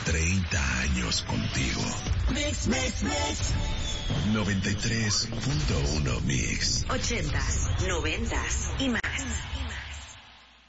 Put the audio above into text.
30 años contigo. Mix, mix, mix. 93.1 Mix. 80s, 90s y más.